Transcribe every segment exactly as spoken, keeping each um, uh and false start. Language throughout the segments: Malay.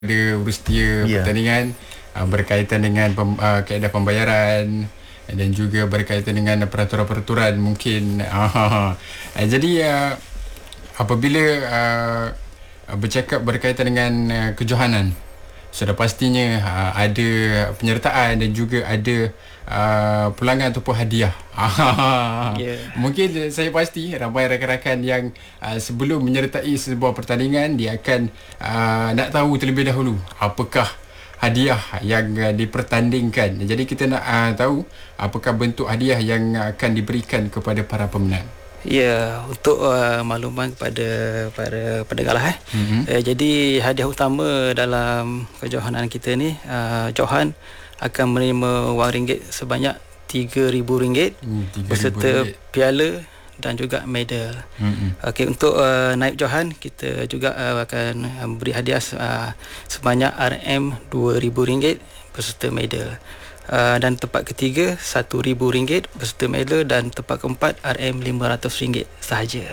Ada urus dia yeah. pertandingan uh, berkaitan dengan pem, uh, kaedah pembayaran dan juga berkaitan dengan peraturan-peraturan mungkin. Uh, uh, jadi uh, apabila uh, bercakap berkaitan dengan uh, kejohanan, sudah pastinya uh, ada penyertaan dan juga ada uh, pulangan ataupun hadiah. yeah. Mungkin saya pasti ramai rakan-rakan yang uh, sebelum menyertai sebuah pertandingan, dia akan uh, nak tahu terlebih dahulu apakah hadiah yang uh, dipertandingkan. Jadi kita nak uh, tahu apakah bentuk hadiah yang akan diberikan kepada para pemenang. Ya, untuk uh, makluman kepada para pendengar lah eh. Mm-hmm. Uh, jadi hadiah utama dalam kejohanan kita ni, uh, Johan akan menerima wang ringgit sebanyak tiga ribu ringgit mm, beserta piala dan juga medal. Mm-hmm. Okey, untuk uh, naib Johan kita juga uh, akan beri hadiah uh, sebanyak R M dua ribu ringgit beserta medal. Uh, dan tempat ketiga satu ribu ringgit beserta medal, dan tempat keempat R M lima ratus ringgit sahaja.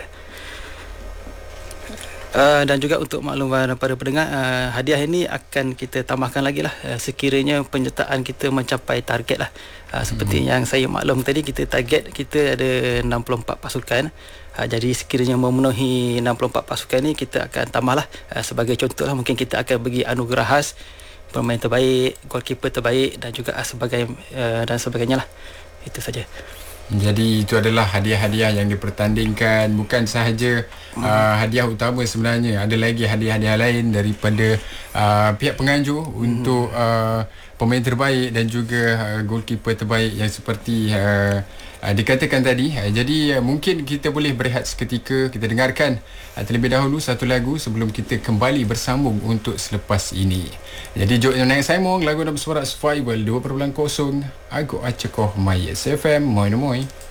Uh, dan juga untuk makluman para pendengar, uh, hadiah ini akan kita tambahkan lagi lah uh, sekiranya penyertaan kita mencapai target lah. Uh, seperti hmm. yang saya maklum tadi, kita target kita ada enam puluh empat pasukan. Uh, jadi sekiranya memenuhi enam puluh empat pasukan ni, kita akan tambah lah. Uh, sebagai contoh lah, mungkin kita akan bagi anugerah khas pemain terbaik, goalkeeper terbaik dan juga sebagai uh, dan sebagainya lah. Itu saja. Jadi itu adalah hadiah-hadiah yang dipertandingkan, bukan sahaja hmm. uh, hadiah utama sebenarnya. Ada lagi hadiah-hadiah lain daripada uh, pihak penganjur hmm. untuk uh, pemain terbaik dan juga uh, goalkeeper terbaik yang seperti uh, uh, dikatakan tadi. Uh, jadi uh, mungkin kita boleh berehat seketika, kita dengarkan uh, terlebih dahulu satu lagu sebelum kita kembali bersambung untuk selepas ini. Jadi Jok yang naik Simon, lagu dalam suara Survival dua perpuluhan kosong Aku Acekoh My S F M. Moi moi.